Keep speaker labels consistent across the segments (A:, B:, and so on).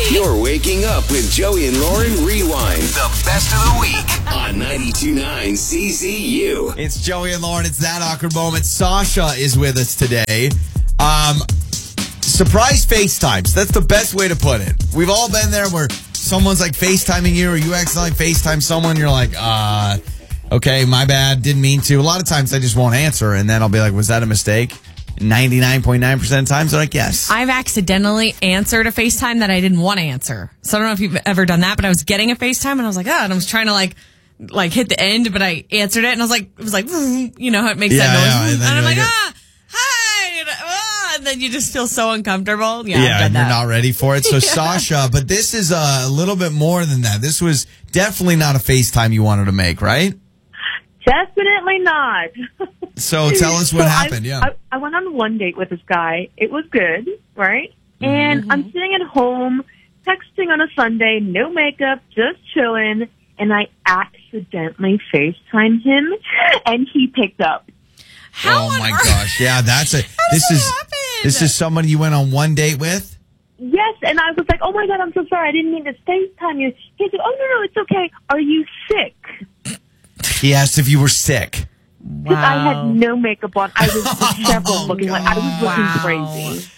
A: You're waking up with Joey and Lauren Rewind. The best of the week on 92.9 CZU.
B: It's Joey and Lauren. It's that awkward moment. Sasha is with us today. Surprise FaceTimes. That's the best way to put it. We've all been there where someone's like FaceTiming you or you accidentally FaceTime someone. You're like, okay, my bad. Didn't mean to. A lot of times I just won't answer and then I'll be like, was that a mistake? 99.9% of the times they're like, yes.
C: I've accidentally answered a FaceTime that I didn't want to answer. So I don't know if you've ever done that, but I was getting a FaceTime and I was like, and I was trying to like hit the end, but I answered it and I was like, it was like, you know how it makes that noise?
B: Yeah,
C: and I'm like, hi. And then you just feel so uncomfortable. Yeah, I've done
B: you're
C: that.
B: not ready for it. So Sasha, but this is a little bit more than that. This was definitely not a FaceTime you wanted to make, right?
D: Definitely not.
B: So tell us what happened.
D: I went on one date with this guy. It was good, right? And I'm sitting at home, texting on a Sunday, no makeup, just chilling, and I accidentally FaceTimed him, and he picked up.
C: How
B: oh my gosh! Yeah, that's it. This is someone you went on one date with.
D: Yes, and I was like, "Oh my God, I'm so sorry. I didn't mean to FaceTime you." He said, "Oh no, it's okay. Are you sick?"
B: He asked if you were sick.
D: Because I had no makeup on. I was disheveled looking like I was looking crazy.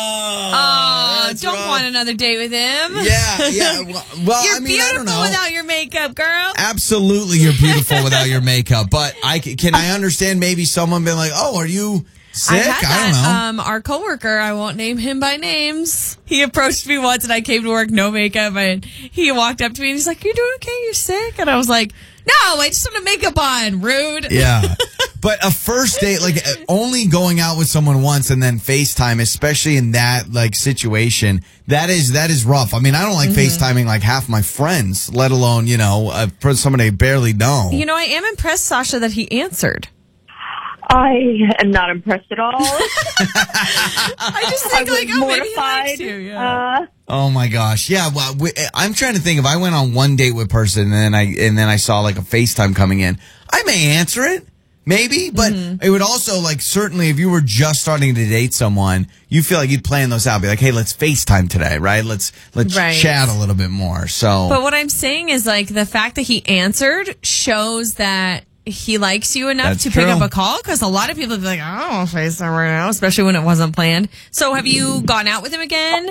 C: Don't want another date with him.
B: Yeah. Well,
C: you're
B: I mean,
C: beautiful
B: I don't know.
C: without your makeup, girl.
B: Absolutely, you're beautiful without your makeup. But can I understand maybe someone being like, "Oh, are you sick?"
C: I don't know. Our coworker, I won't name him by names. He approached me once, and I came to work no makeup, and he walked up to me and he's like, "You doing okay? You're sick?" And I was like, "No, I just want makeup on. Rude."
B: Yeah. But a first date, like only going out with someone once and then FaceTime, especially in that like situation, that is rough. I mean, I don't like FaceTiming like half my friends, let alone, somebody I barely know.
C: You know, I am impressed, Sasha, that he answered.
D: I am not impressed at all.
C: I just think maybe he likes you. Yeah.
B: Oh my gosh. Yeah. Well, I'm trying to think if I went on one date with a person and then I saw like a FaceTime coming in, I may answer it. Maybe, but it would also, like, certainly if you were just starting to date someone, you feel like you'd plan those out. Be like, hey, let's FaceTime today, right? Let's chat a little bit more. So,
C: but what I'm saying is, like, the fact that he answered shows that he likes you enough to pick up a call, because a lot of people would be like, I don't want to FaceTime right now, especially when it wasn't planned. So have you gone out with him again?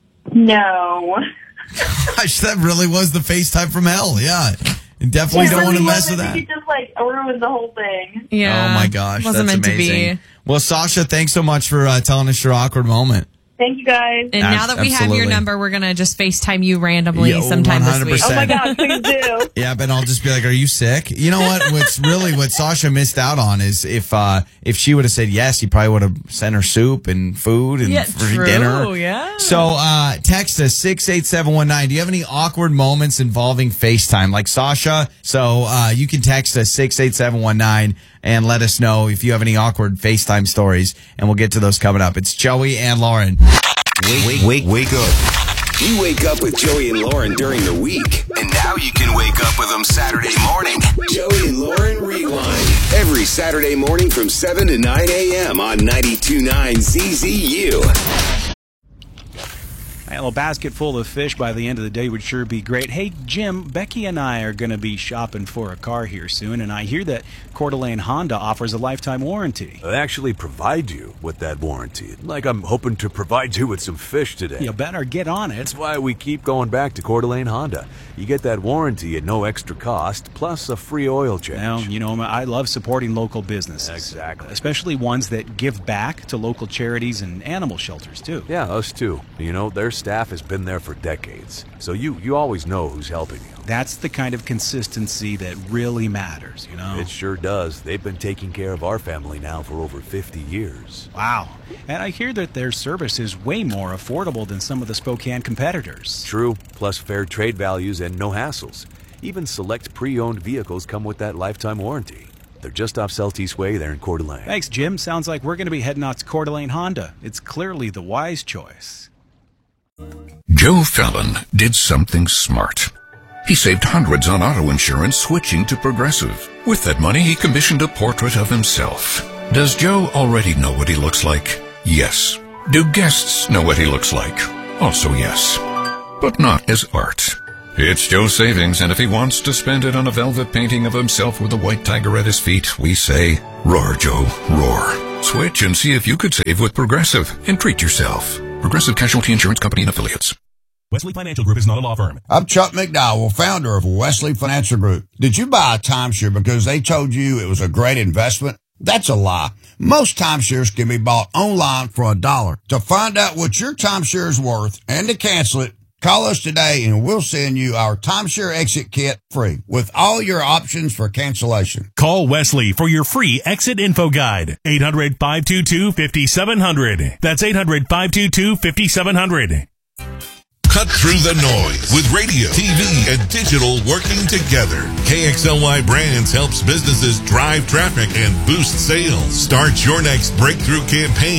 D: No.
B: Gosh, that really was the FaceTime from hell. Yeah. You definitely don't want to mess with that.
D: You just ruined the whole thing.
C: Yeah.
B: Oh my gosh,
C: wasn't
B: that's
C: meant
B: amazing.
C: To be.
B: Well, Sasha, thanks so much for telling us your awkward moment.
D: Thank you, guys.
C: And now that we have your number, we're going to just FaceTime you randomly sometime
B: 100%.
C: this week.
D: Oh my God, please do.
B: Yeah, but I'll just be like, are you sick? You know what? What Sasha missed out on is if she would have said yes, he probably would have sent her soup and food and for dinner.
C: Yeah.
B: So text us 68719. Do you have any awkward moments involving FaceTime like Sasha? So you can text us 68719 and let us know if you have any awkward FaceTime stories, and we'll get to those coming up. It's Joey and Lauren.
A: Wake up. You wake up with Joey and Lauren during the week, and now you can wake up with them Saturday morning. Joey and Lauren Rewind. Every Saturday morning from 7 to 9 a.m. on 92.9 CZU.
E: A little basket full of fish by the end of the day would sure be great. Hey, Jim, Becky and I are going to be shopping for a car here soon, and I hear that Coeur d'Alene Honda offers a lifetime warranty.
F: They actually provide you with that warranty. Like I'm hoping to provide you with some fish today.
E: You better get on it.
F: That's why we keep going back to Coeur d'Alene Honda. You get that warranty at no extra cost, plus a free oil change.
E: Well, you know, I love supporting local businesses.
F: Exactly.
E: Especially ones that give back to local charities and animal shelters, too.
F: Yeah, us too. You know, their staff has been there for decades, so you always know who's helping you.
E: That's the kind of consistency that really matters, you know?
F: It sure does. They've been taking care of our family now for over 50 years.
E: Wow. And I hear that their service is way more affordable than some of the Spokane competitors.
F: True, plus fair trade values and no hassles. Even select pre-owned vehicles come with that lifetime warranty. They're just off Celtice Way there in Coeur d'Alene.
E: Thanks, Jim. Sounds like we're going to be heading out to Coeur d'Alene Honda. It's clearly the wise choice.
G: Joe Fallon did something smart. He saved hundreds on auto insurance switching to Progressive. With that money, he commissioned a portrait of himself. Does Joe already know what he looks like? Yes. Do guests know what he looks like? Also yes. but not as art. It's Joe's savings, and if he wants to spend it on a velvet painting of himself with a white tiger at his feet, we say, roar, Joe, roar. Switch and see if you could save with Progressive and treat yourself. Progressive Casualty Insurance Company and Affiliates.
H: Wesley Financial Group is not a law firm.
I: I'm Chuck McDowell, founder of Wesley Financial Group. Did you buy a timeshare because they told you it was a great investment? That's a lie. Most timeshares can be bought online for $1. To find out what your timeshare is worth and to cancel it, call us today and we'll send you our timeshare exit kit free with all your options for cancellation.
H: Call Wesley for your free exit info guide. 800-522-5700. That's 800-522-5700.
J: Cut through the noise with radio, TV, and digital working together. KXLY Brands helps businesses drive traffic and boost sales. Start your next breakthrough campaign